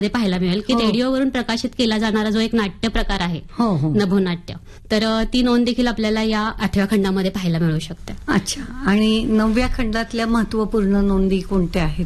ते पाहायला मिळेल की रेडिओवरून प्रकाशित केला जाणारा जो एक नाट्य प्रकार आहे नभोनाट्य, तर ती नोंद देखील आपल्याला या 8व्या खंडामध्ये पाहायला मिळू शकते. अच्छा. आणि 9व्या खंडातल्या महत्वपूर्ण नोंदी कोणत्या आहेत?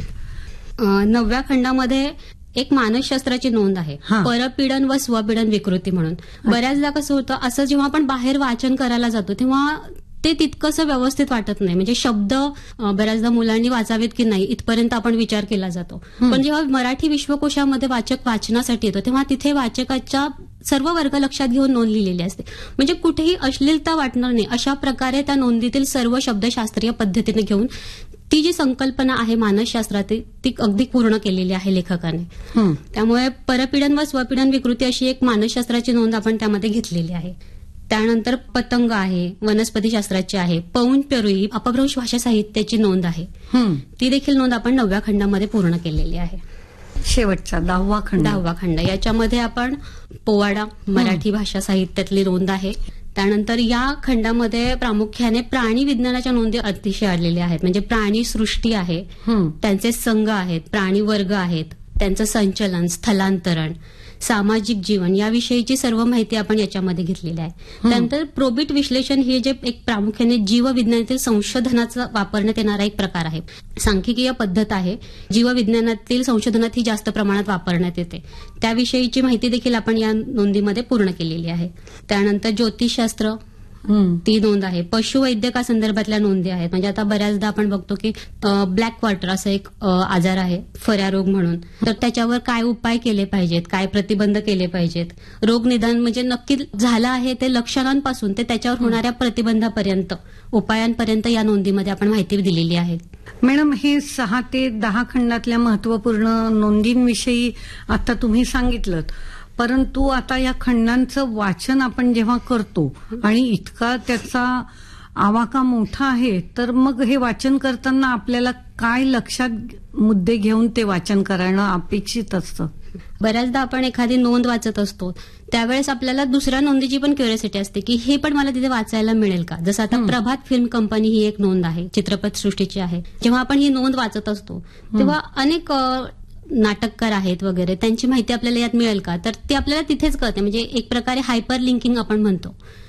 9व्या खंडामध्ये एक मानसशास्त्राची नोंद आहे, परपीडन व स्वपीडन विकृती म्हणून. बऱ्याचदा कसं होतं, असं जेव्हा आपण बाहेर वाचन करायला जातो तेव्हा ते तितकंसं व्यवस्थित वाटत नाही. म्हणजे शब्द बऱ्याचदा मुलांनी वाचावेत की नाही इथपर्यंत आपण विचार केला जातो. पण जेव्हा मराठी विश्वकोशामध्ये वाचक वाचनासाठी येतो तेव्हा तिथे वाचकाच्या सर्व वर्ग लक्षात घेऊन नोंद लिहिलेली असते. म्हणजे कुठेही अश्लीलता वाटणार नाही अशा प्रकारे त्या नोंदीतील सर्व शब्द शास्त्रीय पद्धतीने घेऊन ती जी संकल्पना आहे मानसशास्त्रात ती अगदी पूर्ण केलेली आहे लेखकाने. त्यामुळे परपीडन व स्वपीडन विकृती अशी एक मानसशास्त्राची नोंद आपण त्यामध्ये घेतलेली आहे. त्यानंतर पतंग आहे, वनस्पतीशास्त्राची आहे, पौंज पेरुई अपभ्रंश भाषा साहित्याची नोंद आहे. ती देखील नोंद आपण 9व्या खंडामध्ये पूर्ण केलेली आहे. शेवटचा 10वा खंड याच्यामध्ये आपण पोवाडा मराठी भाषा साहित्यातली नोंद आहे. त्यानंतर या खंडामध्ये प्रामुख्याने प्राणी विज्ञानाच्या नोंदी अतिशय आलेल्या आहेत. म्हणजे प्राणी सृष्टी आहे, त्यांचे संघ आहेत, प्राणी वर्ग आहेत, त्यांचं संचलन, स्थलांतरण, सामाजिक जीवन याविषयीची सर्व माहिती आपण याच्यामध्ये घेतलेली आहे. त्यानंतर प्रोबिट विश्लेषण हे जे एक प्रामुख्याने जीवविज्ञानातील संशोधनाचा वापरण्यात येणारा एक प्रकार आहे. सांख्यिकीय पद्धत आहे, जीवविज्ञानातील संशोधनात ही जास्त प्रमाणात वापरण्यात येते. त्याविषयीची माहिती देखील आपण या नोंदीमध्ये पूर्ण केलेली आहे. त्यानंतर ज्योतिषशास्त्र ती नोंद आहे. पशुवैद्यकासंदर्भातल्या नोंदी आहेत. म्हणजे आता बऱ्याचदा आपण बघतो की ब्लॅक क्वार्टर असं एक आजार आहे, फऱ्या रोग म्हणून. तर त्याच्यावर काय उपाय केले पाहिजेत, काय प्रतिबंध केले पाहिजेत, रोग निदान म्हणजे नक्की झालं आहे ते लक्षणांपासून ते त्याच्यावर होणाऱ्या प्रतिबंधापर्यंत उपायांपर्यंत या नोंदीमध्ये आपण माहिती दिलेली आहे. मॅडम, हे 6 ते 10 खंडातल्या महत्वपूर्ण नोंदींविषयी आता तुम्ही सांगितलं, परंतु आता या खंडांचं वाचन आपण जेव्हा करतो आणि इतका त्याचा आवाका मोठा आहे, तर मग हे वाचन करताना आपल्याला काय लक्षात मुद्दे घेऊन ते वाचन करणं अपेक्षित असतं? बऱ्याचदा आपण एखादी नोंद वाचत असतो त्यावेळेस आपल्याला दुसऱ्या नोंदीची पण क्युरिओसिटी असते की हे पण मला तिथे वाचायला मिळेल का. जसं आता प्रभात फिल्म कंपनी ही एक नोंद आहे, चित्रपट सृष्टीची आहे. जेव्हा आपण ही नोंद वाचत असतो तेव्हा अनेक नाटककार आहेत वगैरे, त्यांची माहिती आपल्याला यात मिळेल का, तर ते आपल्याला तिथेच कळते. म्हणजे एक प्रकारे हायपर लिंकिंग आपण म्हणतो,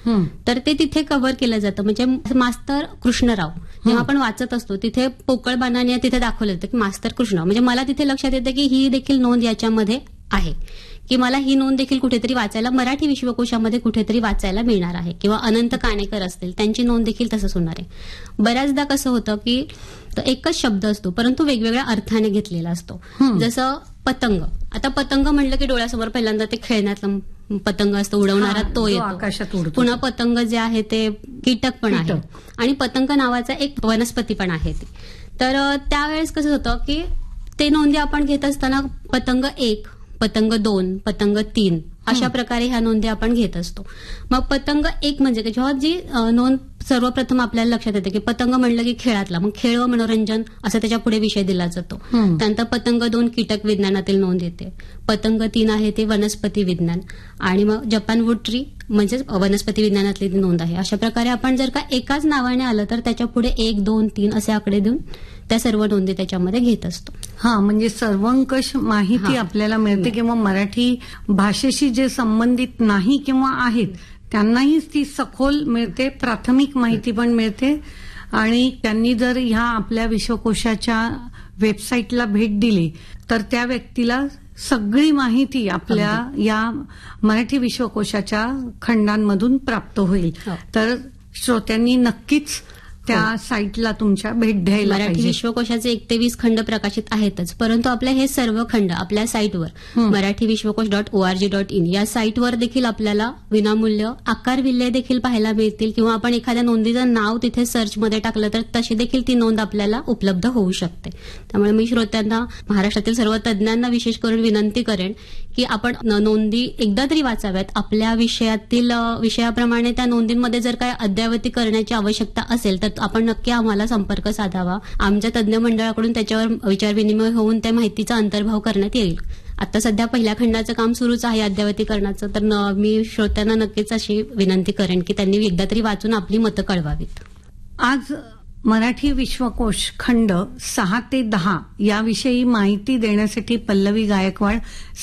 तर ते तिथे कव्हर केलं जातं. म्हणजे मास्तर कृष्णराव जेव्हा आपण वाचत असतो तिथे पोकळ बाणाने तिथे दाखवलं जातं की मास्तर कृष्णराव. म्हणजे मला तिथे लक्षात येतं की ही देखील नोंद याच्यामध्ये आहे, की मला ही नोंद देखील कुठेतरी वाचायला मराठी विश्वकोशामध्ये कुठेतरी वाचायला मिळणार आहे. किंवा अनंत काणेकर असतील त्यांची नोंद देखील तसंच होणार आहे. बऱ्याचदा कसं होतं की एकच शब्द असतो परंतु वेगवेगळ्या अर्थाने घेतलेला असतो. जसं पतंग, आता पतंग म्हणलं की डोळ्यासमोर पहिल्यांदा ते खेळण्यातलं पतंग असतं, उडवणारा तो येतो. आकाशात उडतो. पुन्हा पतंग जे आहे ते कीटक पण आहे आणि पतंग नावाचा एक वनस्पती पण आहे ती. तर त्यावेळेस कसं होतं की ते नोंदी आपण घेत असताना पतंग 1, पतंग 2, पतंग 3 अशा प्रकारे ह्या नोंदी आपण घेत असतो. मग पतंग 1 म्हणजे जेव्हा जी नोंद सर्वप्रथम आपल्याला लक्षात येते की पतंग म्हणलं की खेळातला, मग खेळ व मनोरंजन असा त्याच्या पुढे विषय दिला जातो. त्यानंतर पतंग 2 कीटक विज्ञानातील नोंद येते. पतंग 3 आहे ते वनस्पती विज्ञान आणि मग जपान वूड ट्री म्हणजे वनस्पती विज्ञानातली ती नोंद आहे. अशा प्रकारे आपण जर का एकाच नावाने आलं तर त्याच्या पुढे 1, 2, 3 असे आकडे देऊन त्या सर्व नोंदी त्याच्यामध्ये घेत असतो. म्हणजे सर्वंकष माहिती आपल्याला मिळते किंवा मराठी भाषेशी जे संबंधित नाही किंवा आहेत त्यांनाही ती सखोल मिळते, प्राथमिक माहिती पण मिळते. आणि त्यांनी जर ह्या आपल्या विश्वकोशाच्या वेबसाईटला भेट दिली तर त्या व्यक्तीला सगळी माहिती आपल्या या मराठी विश्वकोशाच्या खंडांमधून प्राप्त होईल. तर श्रोत्यांनी नक्कीच त्या साईटला तुमच्या भेट द्यायला पाहिजे. मराठी विश्वकोशाचे 1 ते 20 खंड प्रकाशित आहेतच, परंतु आपले हे सर्व खंड आपल्या साईटवर marathivishwakosh.org.in या साईटवर देखील आपल्याला विनामूल्य आकारविल्ले देखील पाहायला मिळतील. किंवा आपण एखाद्या नोंदीचं नाव तिथे सर्चमध्ये टाकलं तर तशी देखील ती नोंद आपल्याला उपलब्ध होऊ शकते. त्यामुळे मी श्रोत्यांना, महाराष्ट्रातील सर्व तज्ज्ञांना विशेष करून विनंती करेन की आपण नोंदी एकदा तरी वाचाव्यात. आपल्या विषयाप्रमाणे त्या नोंदींमध्ये जर काय अद्ययावती करण्याची आवश्यकता असेल तर आपण नक्की आम्हाला संपर्क साधावा. आमच्या तज्ज्ञ मंडळाकडून त्याच्यावर विचारविनिमय होऊन त्या माहितीचा अंतर्भाव करण्यात येईल. आता सध्या पहिल्या खंडाचं काम सुरूच आहे अद्ययावतीकरणाचं, तर मी श्रोत्यांना नक्कीच अशी विनंती करेन की त्यांनी एकदा तरी वाचून आपली मतं कळवावीत. आज मराठी विश्वकोश खंड 6 ते 10 याविषयी माहिती देण्यासाठी पल्लवी गायकवाड